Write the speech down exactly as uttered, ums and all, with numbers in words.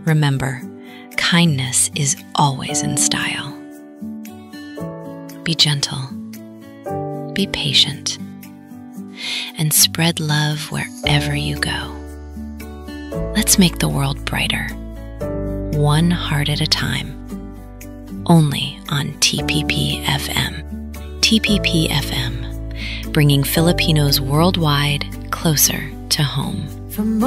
Remember, kindness is always in style. Be gentle, be patient, and spread love wherever you go. Let's make the world brighter, one heart at a time, only on T P P F M. T P P F M, bringing Filipinos worldwide closer to home. From